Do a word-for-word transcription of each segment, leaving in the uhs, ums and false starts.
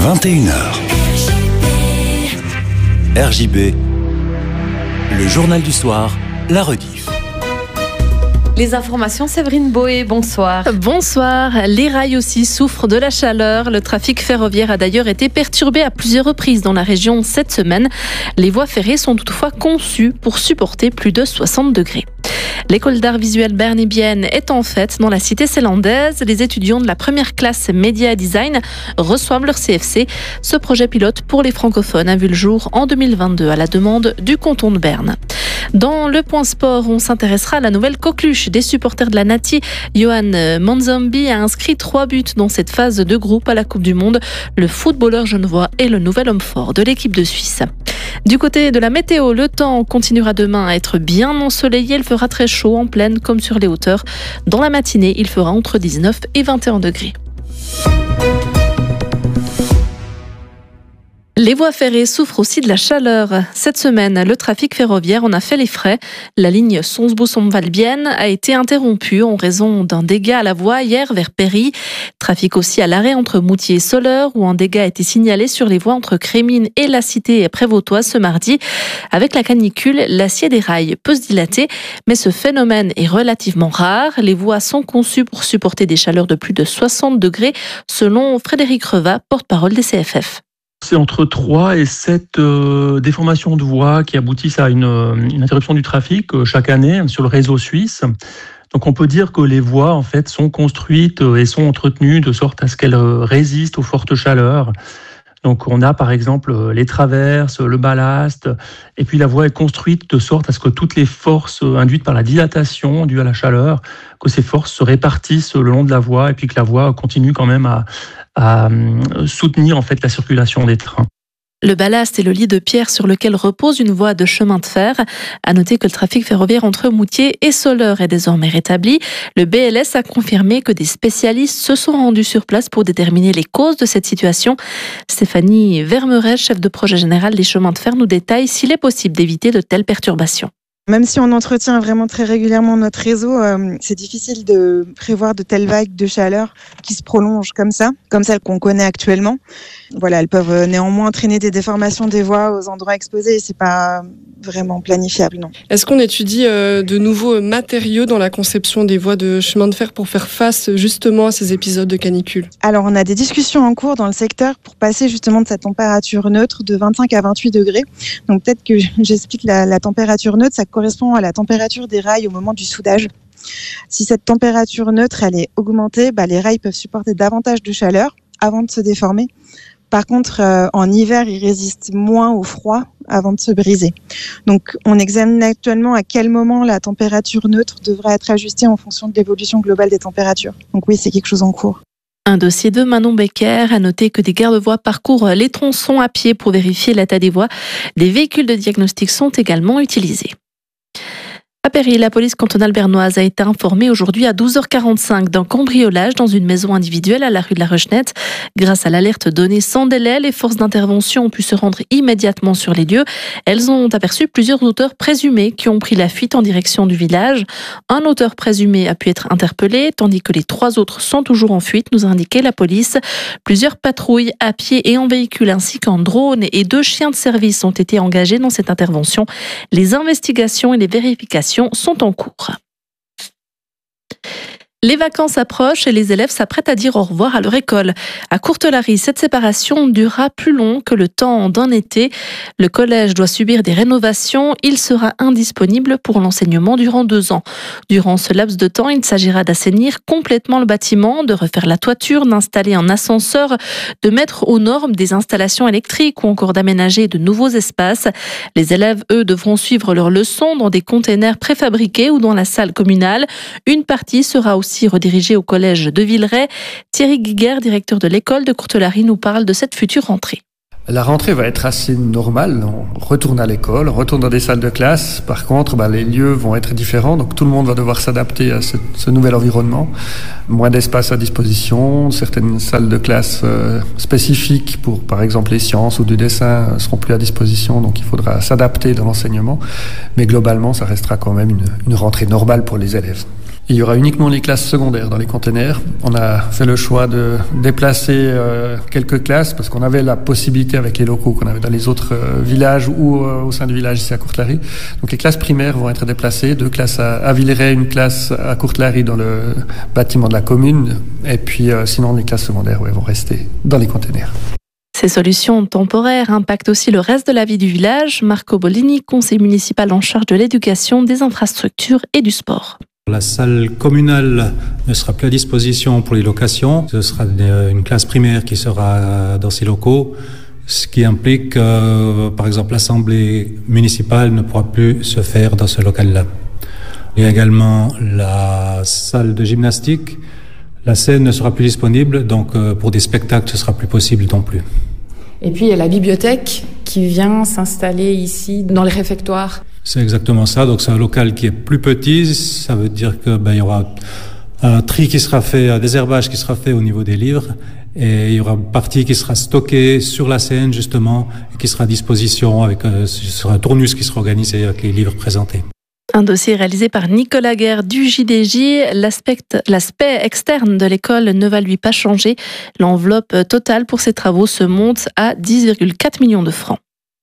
vingt et une heures. R J B, le journal du soir, la rediff. Les informations, Séverine Boé, bonsoir. Bonsoir. Les rails aussi souffrent de la chaleur. Le trafic ferroviaire a d'ailleurs été perturbé à plusieurs reprises dans la région cette semaine. Les voies ferrées sont toutefois conçues pour supporter plus de soixante degrés. L'école d'art visuel bernébienne est en fête dans la cité célandaise. Les étudiants de la première classe Média Design reçoivent leur C F C. Ce projet pilote pour les francophones a vu le jour en deux mille vingt-deux à la demande du canton de Berne. Dans le point sport, on s'intéressera à la nouvelle coqueluche des supporters de la Nati. Johan Manzambi a inscrit trois buts dans cette phase de groupe à la Coupe du Monde. Le footballeur genevois est le nouvel homme fort de l'équipe de Suisse. Du côté de la météo, le temps continuera demain à être bien ensoleillé. Il fera très chaud en plaine comme sur les hauteurs. Dans la matinée, il fera entre dix-neuf et vingt et un degrés. Les voies ferrées souffrent aussi de la chaleur. Cette semaine, le trafic ferroviaire en a fait les frais. La ligne Sonsbo-Somvalbienne a été interrompue en raison d'un dégât à la voie hier vers Péry. Trafic aussi à l'arrêt entre Moutier et Soleure, où un dégât a été signalé sur les voies entre Crémine et la cité prévôtoise ce mardi. Avec la canicule, l'acier des rails peut se dilater, mais ce phénomène est relativement rare. Les voies sont conçues pour supporter des chaleurs de plus de soixante degrés, selon Frédéric Revat, porte-parole des C F F. C'est entre trois et sept euh, déformations de voies qui aboutissent à une, une interruption du trafic euh, chaque année sur le réseau suisse. Donc on peut dire que les voies en fait sont construites et sont entretenues de sorte à ce qu'elles résistent aux fortes chaleurs. Donc on a par exemple les traverses, le ballast, et puis la voie est construite de sorte à ce que toutes les forces induites par la dilatation due à la chaleur, que ces forces se répartissent le long de la voie et puis que la voie continue quand même à, à soutenir en fait la circulation des trains. Le ballast est le lit de pierre sur lequel repose une voie de chemin de fer. À noter que le trafic ferroviaire entre Moutier et Soleure est désormais rétabli. Le B L S a confirmé que des spécialistes se sont rendus sur place pour déterminer les causes de cette situation. Stéphanie Vermeret, chef de projet général des chemins de fer, nous détaille s'il est possible d'éviter de telles perturbations. Même si on entretient vraiment très régulièrement notre réseau, euh, c'est difficile de prévoir de telles vagues de chaleur qui se prolongent comme ça, comme celles qu'on connaît actuellement. Voilà, elles peuvent néanmoins entraîner des déformations des voies aux endroits exposés et c'est pas vraiment planifiable, non. Est-ce qu'on étudie euh, de nouveaux matériaux dans la conception des voies de chemin de fer pour faire face justement à ces épisodes de canicule ? Alors, on a des discussions en cours dans le secteur pour passer justement de cette température neutre de vingt-cinq à vingt-huit degrés. Donc peut-être que j'explique la, la température neutre, ça correspond à la température des rails au moment du soudage. Si cette température neutre elle est augmentée, bah, les rails peuvent supporter davantage de chaleur avant de se déformer. Par contre, euh, en hiver, ils résistent moins au froid avant de se briser. Donc, on examine actuellement à quel moment la température neutre devrait être ajustée en fonction de l'évolution globale des températures. Donc oui, c'est quelque chose en cours. Un dossier de Manon Becker a noté que des garde-voies parcourent les tronçons à pied pour vérifier l'état des voies. Des véhicules de diagnostic sont également utilisés. À Péry, la police cantonale bernoise a été informée aujourd'hui à douze heures quarante-cinq d'un cambriolage dans une maison individuelle à la rue de la Rechenette. Grâce à l'alerte donnée sans délai, les forces d'intervention ont pu se rendre immédiatement sur les lieux. Elles ont aperçu plusieurs auteurs présumés qui ont pris la fuite en direction du village. Un auteur présumé a pu être interpellé, tandis que les trois autres sont toujours en fuite, nous a indiqué la police. Plusieurs patrouilles à pied et en véhicule ainsi qu'en drone et deux chiens de service ont été engagés dans cette intervention. Les investigations et les vérifications sont en cours. Les vacances approchent et les élèves s'apprêtent à dire au revoir à leur école. À Courtelary, cette séparation durera plus long que le temps d'un été. Le collège doit subir des rénovations. Il sera indisponible pour l'enseignement durant deux ans. Durant ce laps de temps, il s'agira d'assainir complètement le bâtiment, de refaire la toiture, d'installer un ascenseur, de mettre aux normes des installations électriques ou encore d'aménager de nouveaux espaces. Les élèves, eux, devront suivre leurs leçons dans des containers préfabriqués ou dans la salle communale. Une partie sera aussi redirigé au collège de Villeray. Thierry Guiguer, directeur de l'école de Courtelary, nous parle de cette future rentrée. La rentrée va être assez normale. On retourne à l'école, on retourne dans des salles de classe. Par contre, bah, les lieux vont être différents, donc tout le monde va devoir s'adapter à ce, ce nouvel environnement. Moins d'espace à disposition, certaines salles de classe euh, spécifiques pour, par exemple, les sciences ou du dessin euh, seront plus à disposition, donc il faudra s'adapter dans l'enseignement. Mais globalement, ça restera quand même une, une rentrée normale pour les élèves. Il y aura uniquement les classes secondaires dans les containers. On a fait le choix de déplacer euh, quelques classes parce qu'on avait la possibilité avec les locaux qu'on avait dans les autres euh, villages ou euh, au sein du village ici à Courtelary. Donc les classes primaires vont être déplacées, deux classes à, à Villeray, une classe à Courtelary dans le bâtiment de la commune, et puis euh, sinon les classes secondaires ouais, vont rester dans les containers. Ces solutions temporaires impactent aussi le reste de la vie du village. Marco Bolini, conseiller municipal en charge de l'éducation, des infrastructures et du sport. La salle communale ne sera plus à disposition pour les locations. Ce sera une classe primaire qui sera dans ces locaux, ce qui implique que, par exemple, l'assemblée municipale ne pourra plus se faire dans ce local-là. Il y a également la salle de gymnastique. La scène ne sera plus disponible, donc pour des spectacles, ce sera plus possible non plus. Et puis il y a la bibliothèque qui vient s'installer ici dans les réfectoires. C'est exactement ça. Donc c'est un local qui est plus petit. Ça veut dire que ben il y aura un tri qui sera fait, un désherbage qui sera fait au niveau des livres, et il y aura une partie qui sera stockée sur la scène justement et qui sera à disposition avec euh, sur un tournus qui sera organisé avec les livres présentés. Un dossier réalisé par Nicolas Guerre du J D J. L'aspect, l'aspect externe de l'école ne va lui pas changer. L'enveloppe totale pour ces travaux se monte à dix virgule quatre millions de francs.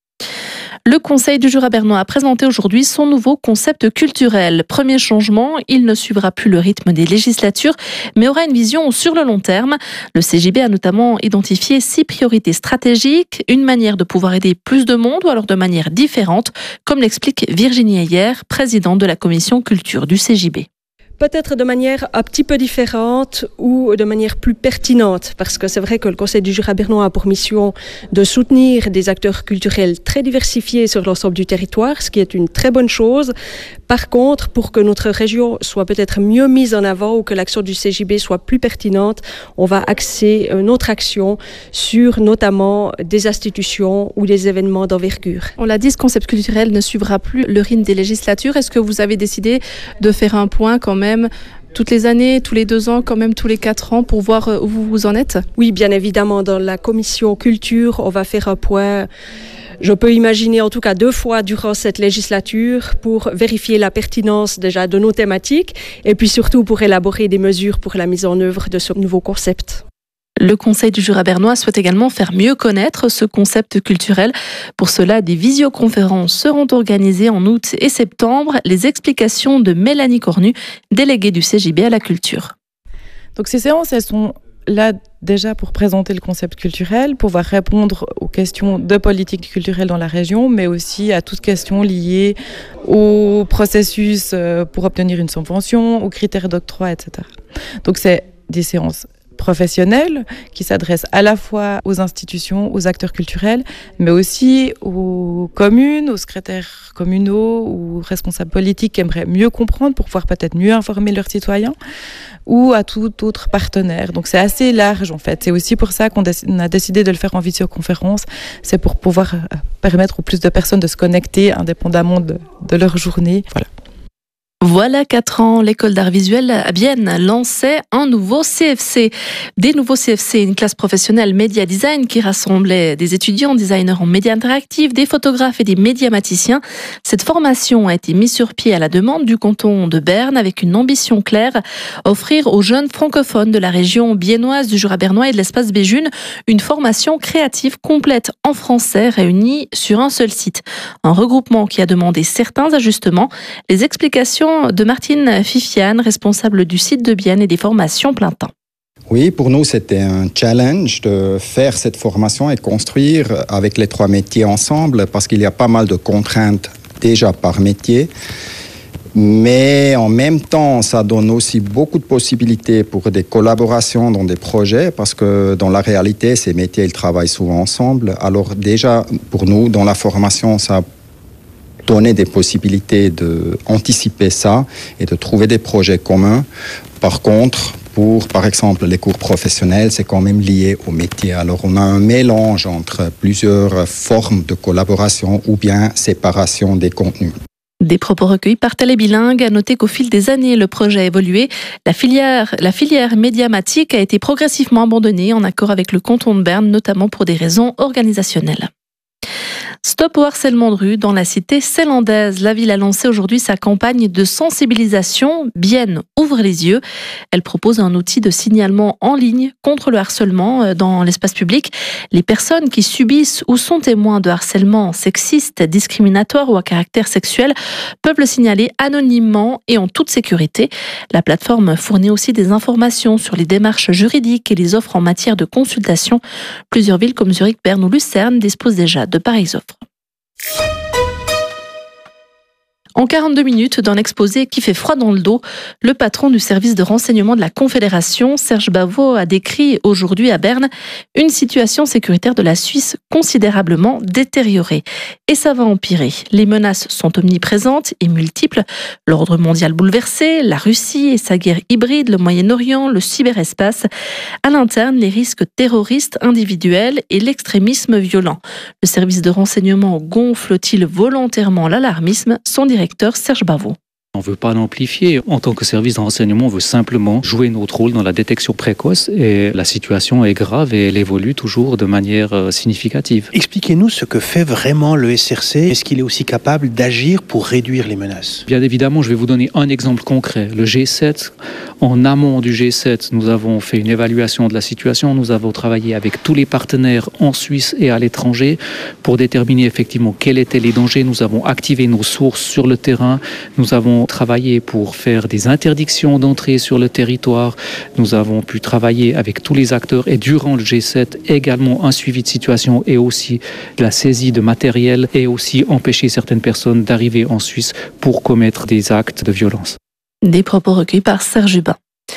Le Conseil du Jura bernois a présenté aujourd'hui son nouveau concept culturel. Premier changement, il ne suivra plus le rythme des législatures, mais aura une vision sur le long terme. Le C J B a notamment identifié six priorités stratégiques, une manière de pouvoir aider plus de monde ou alors de manière différente, comme l'explique Virginie Heyer, présidente de la commission culture du C J B. Peut-être de manière un petit peu différente ou de manière plus pertinente, parce que c'est vrai que le Conseil du Jura bernois a pour mission de soutenir des acteurs culturels très diversifiés sur l'ensemble du territoire, ce qui est une très bonne chose. Par contre, pour que notre région soit peut-être mieux mise en avant ou que l'action du C J B soit plus pertinente, on va axer notre action sur notamment des institutions ou des événements d'envergure. On l'a dit, ce concept culturel ne suivra plus le rythme des législatures. Est-ce que vous avez décidé de faire un point quand même toutes les années, tous les deux ans, quand même tous les quatre ans, pour voir où vous vous en êtes? Oui, bien évidemment, dans la commission culture, on va faire un point. Je peux imaginer en tout cas deux fois durant cette législature pour vérifier la pertinence déjà de nos thématiques et puis surtout pour élaborer des mesures pour la mise en œuvre de ce nouveau concept. Le Conseil du Jura bernois souhaite également faire mieux connaître ce concept culturel. Pour cela, des visioconférences seront organisées en août et septembre. Les explications de Mélanie Cornu, déléguée du C J B à la culture. Donc ces séances, elles sont là déjà pour présenter le concept culturel, pouvoir répondre aux questions de politique culturelle dans la région, mais aussi à toutes questions liées au processus pour obtenir une subvention, aux critères d'octroi, et cetera. Donc c'est des séances professionnels qui s'adressent à la fois aux institutions, aux acteurs culturels, mais aussi aux communes, aux secrétaires communaux ou responsables politiques qui aimeraient mieux comprendre pour pouvoir peut-être mieux informer leurs citoyens, ou à tout autre partenaire. Donc c'est assez large en fait. C'est aussi pour ça qu'on a décidé de le faire en visioconférence. C'est pour pouvoir permettre au plus de personnes de se connecter indépendamment de, de leur journée. Voilà. Voilà quatre ans, l'école d'art visuel à Bienne lançait un nouveau C F C. Des nouveaux C F C, une classe professionnelle média design qui rassemblait des étudiants designers en médias interactifs, des photographes et des médiamaticiens. Cette formation a été mise sur pied à la demande du canton de Berne avec une ambition claire, offrir aux jeunes francophones de la région biennoise du Jura bernois et de l'espace Béjune une formation créative complète en français réunie sur un seul site. Un regroupement qui a demandé certains ajustements. Les explications de Martine Fifiane, responsable du site de Bienne et des formations plein temps. Oui, pour nous, c'était un challenge de faire cette formation et construire avec les trois métiers ensemble parce qu'il y a pas mal de contraintes déjà par métier. Mais en même temps, ça donne aussi beaucoup de possibilités pour des collaborations dans des projets parce que dans la réalité, ces métiers, ils travaillent souvent ensemble. Alors déjà, pour nous, dans la formation, ça a donner des possibilités d'anticiper ça et de trouver des projets communs. Par contre, pour, par exemple, les cours professionnels, c'est quand même lié au métier. Alors, on a un mélange entre plusieurs formes de collaboration ou bien séparation des contenus. Des propos recueillis par Télé Bilingue. À noter qu'au fil des années, le projet a évolué. La filière, la filière médiamatique a été progressivement abandonnée en accord avec le canton de Berne, notamment pour des raisons organisationnelles. Stop au harcèlement de rue dans la cité célandaise. La ville a lancé aujourd'hui sa campagne de sensibilisation. Bienne ouvre les yeux. Elle propose un outil de signalement en ligne contre le harcèlement dans l'espace public. Les personnes qui subissent ou sont témoins de harcèlement sexiste, discriminatoire ou à caractère sexuel peuvent le signaler anonymement et en toute sécurité. La plateforme fournit aussi des informations sur les démarches juridiques et les offres en matière de consultation. Plusieurs villes comme Zurich, Berne ou Lucerne disposent déjà de pareilles offres. En quarante-deux minutes, dans l'exposé qui fait froid dans le dos, le patron du service de renseignement de la Confédération, Serge Bavot, a décrit aujourd'hui à Berne une situation sécuritaire de la Suisse considérablement détériorée. Et ça va empirer. Les menaces sont omniprésentes et multiples. L'ordre mondial bouleversé, la Russie et sa guerre hybride, le Moyen-Orient, le cyberespace. À l'interne, les risques terroristes individuels et l'extrémisme violent. Le service de renseignement gonfle-t-il volontairement l'alarmisme? Son directeur Serge Bavot. On ne veut pas l'amplifier. En tant que service de renseignement, on veut simplement jouer notre rôle dans la détection précoce et la situation est grave et elle évolue toujours de manière significative. Expliquez-nous ce que fait vraiment le S R C. Est-ce qu'il est aussi capable d'agir pour réduire les menaces? Bien évidemment, je vais vous donner un exemple concret. Le G sept, en amont du G sept, nous avons fait une évaluation de la situation. Nous avons travaillé avec tous les partenaires en Suisse et à l'étranger pour déterminer effectivement quels étaient les dangers. Nous avons activé nos sources sur le terrain. Nous avons travaillé pour faire des interdictions d'entrée sur le territoire. Nous avons pu travailler avec tous les acteurs et durant le G sept également un suivi de situation et aussi la saisie de matériel et aussi empêcher certaines personnes d'arriver en Suisse pour commettre des actes de violence. Des propos recueillis par Serge Hubin.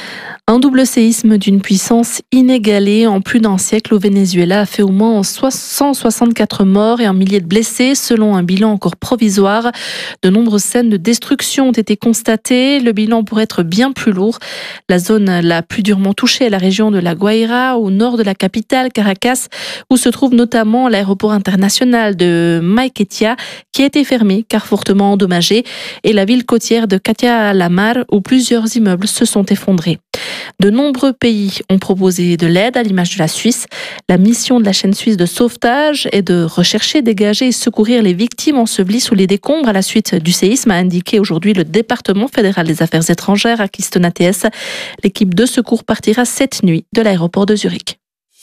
Un double séisme d'une puissance inégalée en plus d'un siècle au Venezuela a fait au moins cent soixante-quatre morts et un millier de blessés, selon un bilan encore provisoire. De nombreuses scènes de destruction ont été constatées. Le bilan pourrait être bien plus lourd. La zone la plus durement touchée est la région de La Guaira, au nord de la capitale, Caracas, où se trouve notamment l'aéroport international de Maiquetía, qui a été fermé car fortement endommagé, et la ville côtière de Catia la Mar, où plusieurs immeubles se sont effondrés. De nombreux pays ont proposé de l'aide, à l'image de la Suisse. La mission de la chaîne suisse de sauvetage est de rechercher, dégager et secourir les victimes ensevelies sous les décombres à la suite du séisme, a indiqué aujourd'hui le département fédéral des affaires étrangères à Kistona T S. L'équipe de secours partira cette nuit de l'aéroport de Zurich.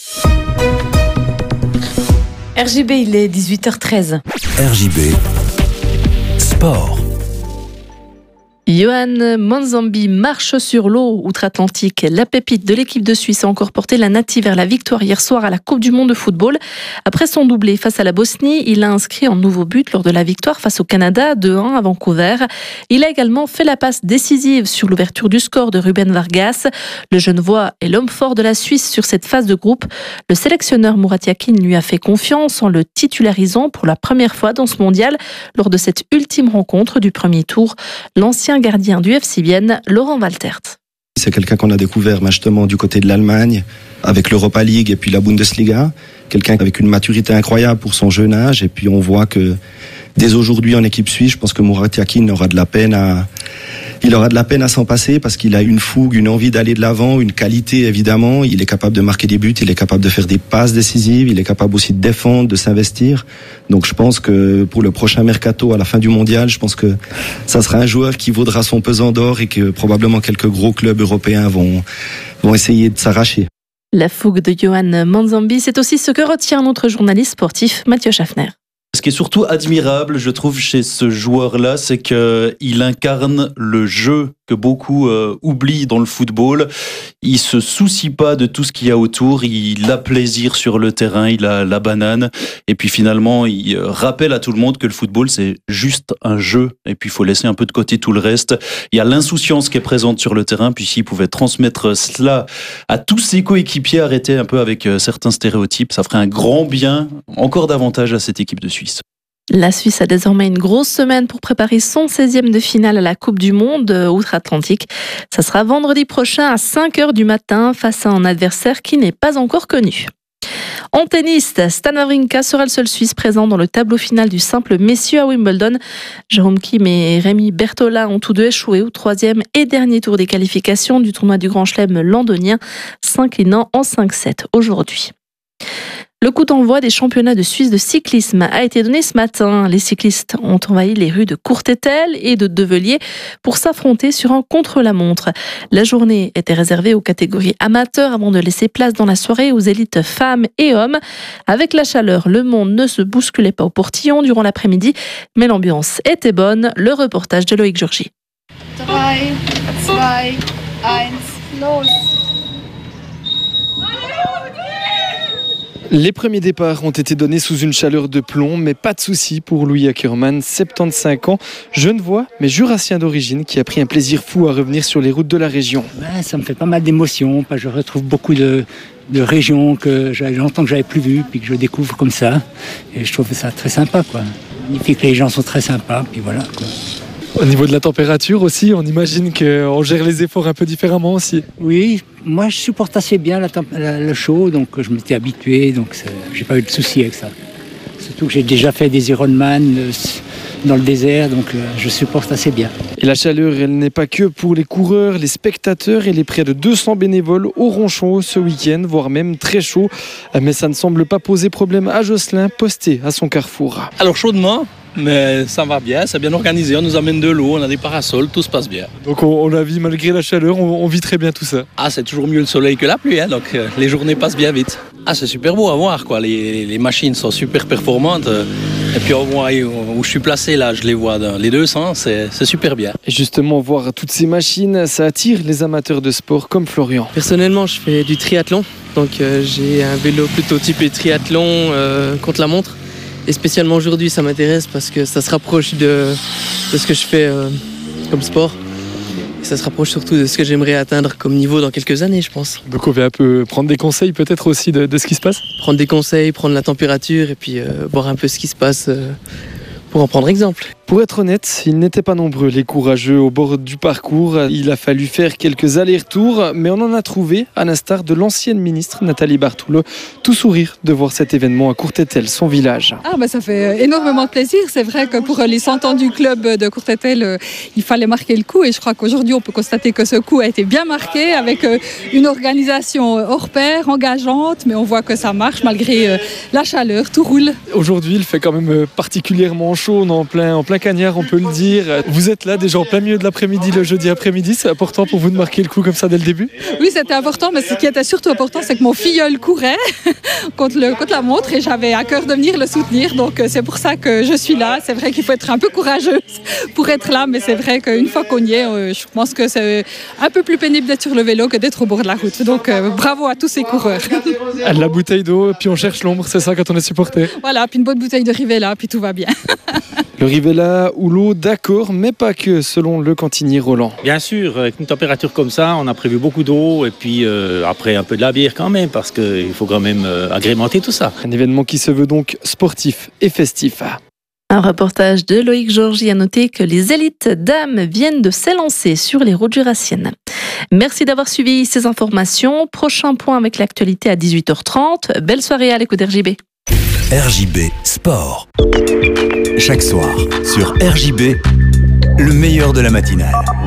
R J B, il est dix-huit heures treize. R J B, sport. Johan Monzambi marche sur l'eau outre-Atlantique. La pépite de l'équipe de Suisse a encore porté la native vers la victoire hier soir à la Coupe du Monde de football. Après son doublé face à la Bosnie, il a inscrit un nouveau but lors de la victoire face au Canada, deux un à Vancouver. Il a également fait la passe décisive sur l'ouverture du score de Ruben Vargas. Le Genevois est l'homme fort de la Suisse sur cette phase de groupe. Le sélectionneur Murat Yakin lui a fait confiance en le titularisant pour la première fois dans ce mondial lors de cette ultime rencontre du premier tour. L'ancien gardien du F C Vienne, Laurent Waltert. C'est quelqu'un qu'on a découvert justement du côté de l'Allemagne, avec l'Europa League et puis la Bundesliga. Quelqu'un avec une maturité incroyable pour son jeune âge. Et puis on voit que dès aujourd'hui en équipe suisse, je pense que Murat Yakin aura de la peine à... Il aura de la peine à s'en passer parce qu'il a une fougue, une envie d'aller de l'avant, une qualité évidemment. Il est capable de marquer des buts, il est capable de faire des passes décisives, il est capable aussi de défendre, de s'investir. Donc je pense que pour le prochain mercato à la fin du mondial, je pense que ça sera un joueur qui vaudra son pesant d'or et que probablement quelques gros clubs européens vont, vont essayer de s'arracher. La fougue de Johan Monzambi, c'est aussi ce que retient notre journaliste sportif Mathieu Schaffner. Ce qui est surtout admirable, je trouve, chez ce joueur-là, c'est qu'il incarne le jeu que beaucoup euh, oublient dans le football. Il se soucie pas de tout ce qu'il y a autour, il a plaisir sur le terrain, il a la banane, et puis finalement, il rappelle à tout le monde que le football, c'est juste un jeu, et puis il faut laisser un peu de côté tout le reste. Il y a l'insouciance qui est présente sur le terrain, puis s'il pouvait transmettre cela à tous ses coéquipiers, arrêter un peu avec certains stéréotypes, ça ferait un grand bien, encore davantage à cette équipe de Suisse. La Suisse a désormais une grosse semaine pour préparer son seizième de finale à la Coupe du Monde outre-Atlantique. Ça sera vendredi prochain à cinq heures du matin face à un adversaire qui n'est pas encore connu. En tennis, Stan Wawrinka sera le seul Suisse présent dans le tableau final du simple messieurs à Wimbledon. Jérôme Kim et Rémi Bertola ont tous deux échoué au troisième et dernier tour des qualifications du tournoi du Grand Chelem londonien, s'inclinant en cinq sept aujourd'hui. Le coup d'envoi des championnats de Suisse de cyclisme a été donné ce matin. Les cyclistes ont envahi les rues de Courtételle et de Develier pour s'affronter sur un contre-la-montre. La journée était réservée aux catégories amateurs avant de laisser place dans la soirée aux élites femmes et hommes. Avec la chaleur, le monde ne se bousculait pas au portillon durant l'après-midi, mais l'ambiance était bonne. Le reportage de Loïc Georgie. trois, deux, un, los! Les premiers départs ont été donnés sous une chaleur de plomb, mais pas de souci pour Louis Ackermann, soixante-quinze ans, genevois mais jurassien d'origine, qui a pris un plaisir fou à revenir sur les routes de la région. Ben, ça me fait pas mal d'émotions, parce que je retrouve beaucoup de, de régions que j'avais longtemps que j'avais plus vues, puis que je découvre comme ça, et je trouve ça très sympa, quoi. Magnifique, les gens sont très sympas, puis voilà, quoi. Au niveau de la température aussi, on imagine qu'on gère les efforts un peu différemment aussi. Oui, moi je supporte assez bien la temp- la, le chaud, donc je m'étais habitué, donc j'ai pas eu de soucis avec ça. Surtout que j'ai déjà fait des Ironman euh, dans le désert, donc euh, je supporte assez bien. Et la chaleur, elle n'est pas que pour les coureurs, les spectateurs et les près de deux cents bénévoles auront chaud ce week-end, voire même très chaud. Mais ça ne semble pas poser problème à Jocelyn, posté à son carrefour. Alors chaudement, mais ça va bien, c'est bien organisé, on nous amène de l'eau, on a des parasols, tout se passe bien. Donc on, on la vit malgré la chaleur, on, on vit très bien tout ça. Ah, c'est toujours mieux le soleil que la pluie, hein, donc euh, les journées passent bien vite. Ah, c'est super beau à voir, quoi. Les, les machines sont super performantes. Euh, et puis on voit où je suis placé là, je les vois dans les deux sens, c'est, c'est super bien. Et justement, voir toutes ces machines, ça attire les amateurs de sport comme Florian. Personnellement, je fais du triathlon, donc euh, j'ai un vélo plutôt typé triathlon euh, contre la montre. Et spécialement aujourd'hui, ça m'intéresse parce que ça se rapproche de, de ce que je fais euh, comme sport. Et ça se rapproche surtout de ce que j'aimerais atteindre comme niveau dans quelques années, je pense. Donc on va un peu prendre des conseils peut-être aussi de, de ce qui se passe. Prendre des conseils, prendre la température et puis euh, voir un peu ce qui se passe euh, pour en prendre exemple. Pour être honnête, ils n'étaient pas nombreux les courageux au bord du parcours. Il a fallu faire quelques allers-retours, mais on en a trouvé, à l'instar de l'ancienne ministre Nathalie Bartoulot, tout sourire de voir cet événement à Courtételle, son village. Ah bah ça fait énormément de plaisir. C'est vrai que pour les cent ans du club de Courtételle, il fallait marquer le coup et je crois qu'aujourd'hui on peut constater que ce coup a été bien marqué avec une organisation hors pair, engageante, mais on voit que ça marche malgré la chaleur, tout roule. Aujourd'hui, il fait quand même particulièrement chaud, on est en plein, en plein cagnard, on peut le dire. Vous êtes là déjà en plein milieu de l'après-midi, le jeudi après-midi. C'est important pour vous de marquer le coup comme ça dès le début? Oui, c'était important, mais ce qui était surtout important, c'est que mon filleul courait contre, le, contre la montre et j'avais à cœur de venir le soutenir. Donc c'est pour ça que je suis là. C'est vrai qu'il faut être un peu courageuse pour être là, mais c'est vrai qu'une fois qu'on y est, je pense que c'est un peu plus pénible d'être sur le vélo que d'être au bord de la route. Donc euh, bravo à tous ces coureurs. La bouteille d'eau, puis on cherche l'ombre, c'est ça quand on est supporter. Voilà, puis une bonne bouteille de Rivella, puis tout va bien. Le Rivella ou l'eau, d'accord, mais pas que, selon le cantinier Roland. Bien sûr, avec une température comme ça, on a prévu beaucoup d'eau et puis euh, après un peu de la bière quand même, parce qu'il faut quand même euh, agrémenter tout ça. Un événement qui se veut donc sportif et festif. Un reportage de Loïc Georgie a noté que les élites dames viennent de s'élancer sur les routes jurassiennes. Merci d'avoir suivi ces informations. Prochain point avec l'actualité à dix-huit heures trente. Belle soirée à l'écoute d'R J B. R J B Sport. Chaque soir sur R J B, le meilleur de la matinale.